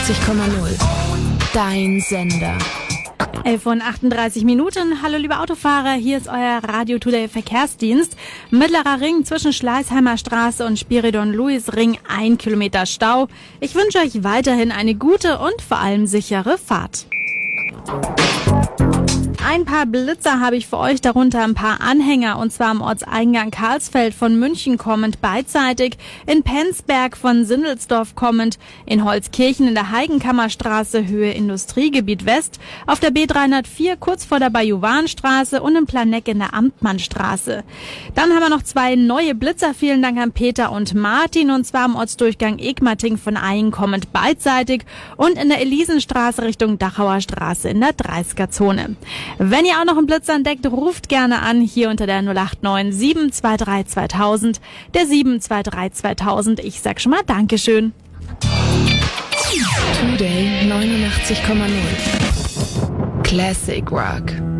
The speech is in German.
89,0. Dein Sender. 11:38. Hallo liebe Autofahrer, hier ist euer Radio Today Verkehrsdienst. Mittlerer Ring zwischen Schleißheimer Straße und Spiridon-Lewis-Ring, 1 Kilometer Stau. Ich wünsche euch weiterhin eine gute und vor allem sichere Fahrt. Ein paar Blitzer habe ich für euch, darunter ein paar Anhänger, und zwar am Ortseingang Karlsfeld von München kommend beidseitig, in Penzberg von Sindelsdorf kommend, in Holzkirchen in der Heigenkammerstraße Höhe Industriegebiet West, auf der B304 kurz vor der Bajuwanstraße und in Planegg in der Amtmannstraße. Dann haben wir noch 2 neue Blitzer, vielen Dank an Peter und Martin, und zwar am Ortsdurchgang Egmating von Aingen kommend beidseitig und in der Elisenstraße Richtung Dachauer Straße in der 30er-Zone. Wenn ihr auch noch einen Blitzer entdeckt, ruft gerne an, hier unter der 089 723 2000, der 723 2000. Ich sag schon mal Dankeschön. Today 89,0. Classic Rock.